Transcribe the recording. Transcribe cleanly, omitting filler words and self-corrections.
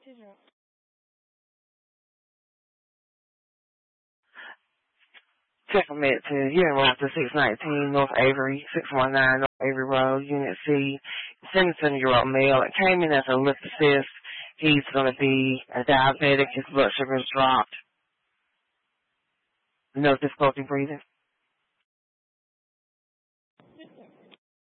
Check them at to Hearing Roster 619 North Avery, 619 North Avery Road, Unit C, 77-year-old male. It came in as a lip assist. He's going to be a diabetic. His blood sugar is dropped. No difficulty breathing.